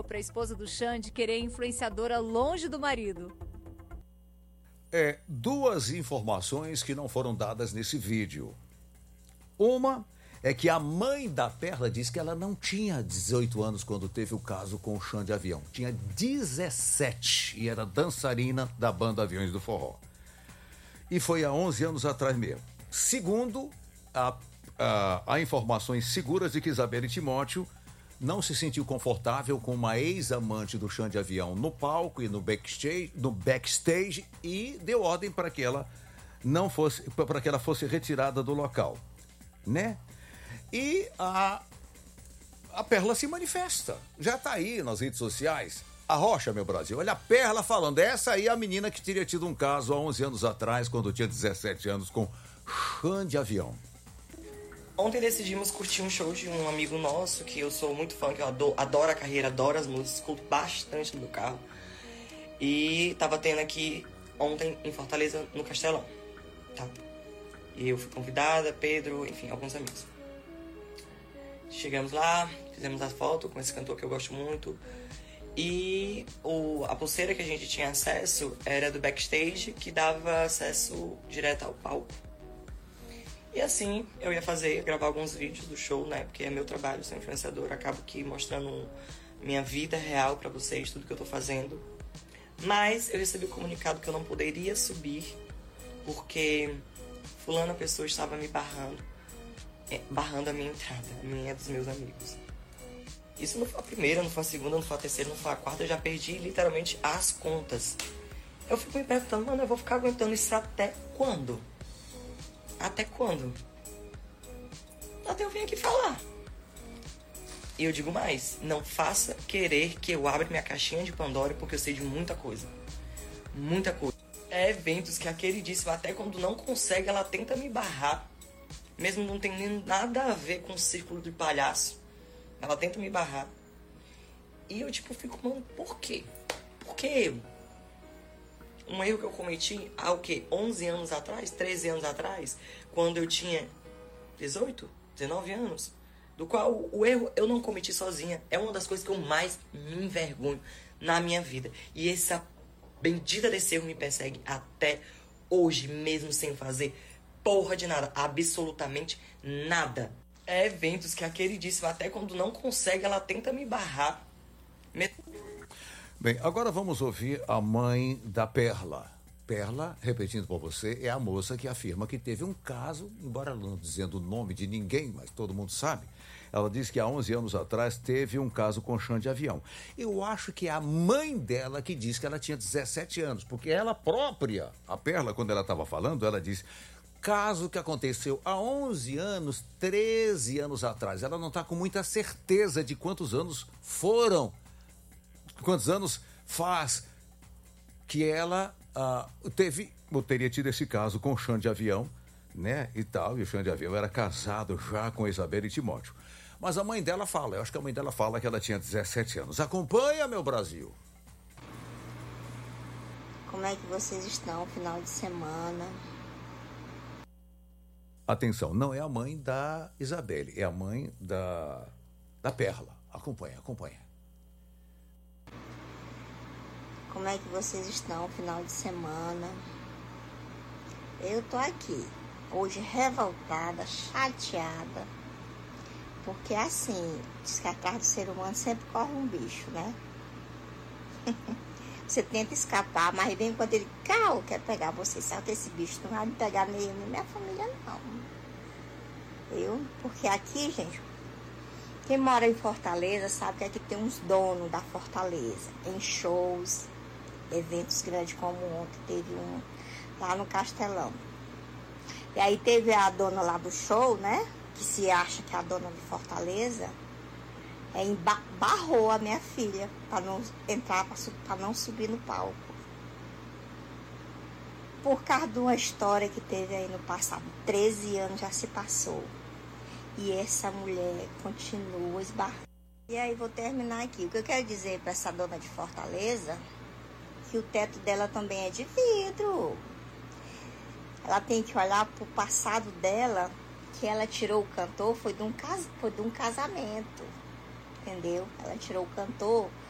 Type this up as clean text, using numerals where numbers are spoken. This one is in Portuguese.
para a esposa do Xande querer influenciadora longe do marido. Duas informações que não foram dadas nesse vídeo. Uma é que a mãe da Perla diz que ela não tinha 18 anos quando teve o caso com o Xande Avião. Tinha 17 e era dançarina da banda Aviões do Forró. E foi há 11 anos atrás mesmo. Segundo, há informações seguras de que Isabelle Timóteo não se sentiu confortável com uma ex-amante do Xande Avião no palco e no backstage e deu ordem para que ela fosse retirada do local, né? E a Perla se manifesta, já tá aí nas redes sociais. Arrocha, meu Brasil. Olha a Perla falando, essa aí é a menina que teria tido um caso há 11 anos atrás, quando tinha 17 anos, com Xande Avião. Ontem decidimos curtir um show de um amigo nosso, que eu sou muito fã, que eu adoro a carreira, adoro as músicas, escuto bastante no meu carro. E tava tendo aqui ontem em Fortaleza, no Castelão, tá? E eu fui convidada, Pedro, enfim, alguns amigos. Chegamos lá, fizemos a foto com esse cantor que eu gosto muito. E a pulseira que a gente tinha acesso era do backstage, que dava acesso direto ao palco. E assim, eu ia gravar alguns vídeos do show, né? Porque é meu trabalho, sou influenciador, acabo aqui mostrando minha vida real pra vocês, tudo que eu tô fazendo. Mas eu recebi o comunicado que eu não poderia subir, porque fulana pessoa estava me barrando a minha entrada, a minha dos meus amigos. Isso não foi a primeira, não foi a segunda, não foi a terceira, não foi a quarta, eu já perdi literalmente as contas. Eu fico me perguntando, mano, eu vou ficar aguentando isso até quando? Até quando? Até eu vim aqui falar. E eu digo mais, não faça querer que eu abra minha caixinha de Pandora, porque eu sei de muita coisa. Muita coisa. É eventos que a queridíssima, até quando não consegue, ela tenta me barrar. Mesmo não tem nem nada a ver com o círculo de palhaço. Ela tenta me barrar. E eu fico, mano, por quê? Por que eu? Um erro que eu cometi há 11 anos atrás, 13 anos atrás, quando eu tinha 18, 19 anos, do qual o erro eu não cometi sozinha. É uma das coisas que eu mais me envergonho na minha vida. E essa bendita desse erro me persegue até hoje, mesmo sem fazer porra de nada, absolutamente nada. É eventos que a queridíssima, até quando não consegue, ela tenta me barrar. Bem, agora vamos ouvir a mãe da Perla. Perla, repetindo para você, é a moça que afirma que teve um caso, embora ela não dizendo o nome de ninguém, mas todo mundo sabe. Ela diz que há 11 anos atrás teve um caso com Xande Avião. Eu acho que é a mãe dela que diz que ela tinha 17 anos, porque ela própria, a Perla, quando ela estava falando, ela diz... Caso que aconteceu há 11 anos, 13 anos atrás. Ela não está com muita certeza de quantos anos foram, quantos anos faz que ela teria tido esse caso com o Xande Avião, né, e tal. E o Xande Avião era casado já com a Isabelle Timóteo. Mas a mãe dela fala, eu acho que a mãe dela fala que ela tinha 17 anos. Acompanha, meu Brasil. Como é que vocês estão, final de semana? Atenção, não é a mãe da Isabelle, é a mãe da Perla. Acompanha. Como é que vocês estão, final de semana? Eu tô aqui, hoje revoltada, chateada, porque assim, diz que atrás do ser humano sempre corre um bicho, né? Você tenta escapar, mas vem quando ele quer pegar você, salta esse bicho, não vai me pegar nem minha família, não. Porque aqui, gente, quem mora em Fortaleza sabe que aqui tem uns donos da Fortaleza, em shows, eventos grandes como ontem, teve um lá no Castelão. E aí teve a dona lá do show, né, que se acha que é a dona de Fortaleza, barrou a minha filha para não entrar, para não subir no palco. Por causa de uma história que teve aí no passado, 13 anos já se passou. E essa mulher continua esbarrando. E aí vou terminar aqui. O que eu quero dizer para essa dona de Fortaleza, que o teto dela também é de vidro. Ela tem que olhar pro passado dela, que ela tirou o cantor, foi de um casamento. Entendeu? Ela tirou o cantor